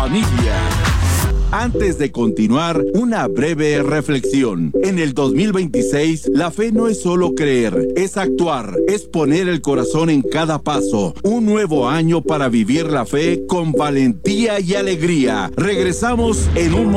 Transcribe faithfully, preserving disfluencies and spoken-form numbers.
familia. Antes de continuar, una breve reflexión. En el dos mil veintiséis, la fe no es solo creer, es actuar, es poner el corazón en cada paso. Un nuevo año para vivir la fe con valentía y alegría. Regresamos en un momento.